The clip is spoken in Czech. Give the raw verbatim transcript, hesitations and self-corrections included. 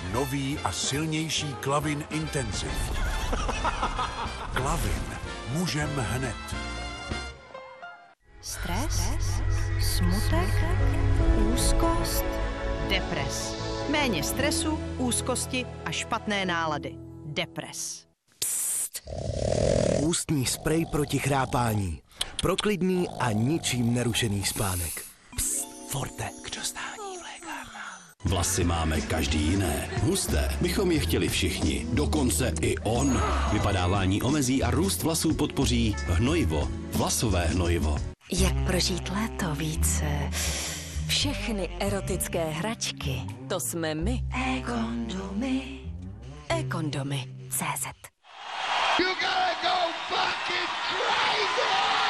Nový a silnější Klavin Intensiv. Klavin. Můžem hned. Stres, smutek, úzkost, depres. Méně stresu, úzkosti a špatné nálady. Depres. Psst. Ústní sprej proti chrápání. Pro klidný a ničím nerušený spánek. Psst. Forte. K dostání v lékárnách. Vlasy máme každý jiné. Husté bychom je chtěli všichni. Dokonce i on. Vypadávání omezí a růst vlasů podpoří hnojivo. Vlasové hnojivo. Jak prožít léto více? Všechny erotické hračky, to jsme my. E-kondomy. E-kondomy. C Z. You gotta go fucking crazy!